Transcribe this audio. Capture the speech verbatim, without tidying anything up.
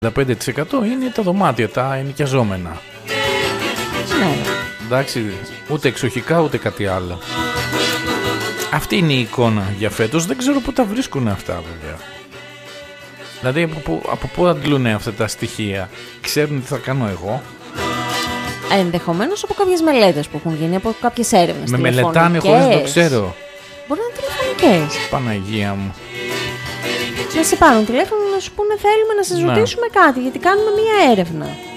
πέντε τοις εκατό είναι τα δωμάτια, τα ενοικιαζόμενα. Ναι. Εντάξει, ούτε εξοχικά ούτε κάτι άλλο. Αυτή είναι η εικόνα για φέτος. Δεν ξέρω πού τα βρίσκουν αυτά βέβαια. Δηλαδή από πού, από πού αντλούν αυτά τα στοιχεία. Ξέρουν τι θα κάνω εγώ. Ενδεχομένως από κάποιες μελέτες που έχουν γίνει, από κάποιες έρευνες. Με μελετάνε χωρίς να το ξέρω. Μπορεί να είναι τηλεφωνικές. Παναγία μου. Να σε πάρουν τηλέφωνο να σου πούνε θέλουμε να σας Ναι. ρωτήσουμε κάτι, γιατί κάνουμε μία έρευνα.